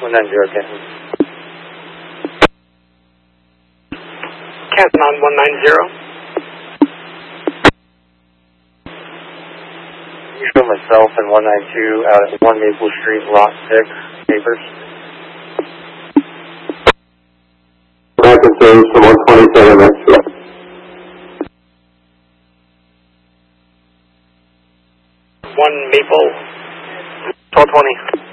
190, Canton. Canton on 190. You show myself and 192 out at 1 Maple Street, Lot 6, Papers. I can change to 127 extra. 1 Maple, 1220.